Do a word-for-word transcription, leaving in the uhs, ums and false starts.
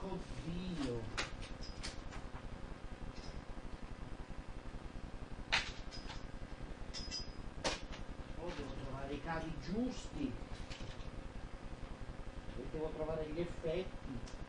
Porco Dio. Oh, devo trovare i cavi giusti. E devo trovare gli effetti.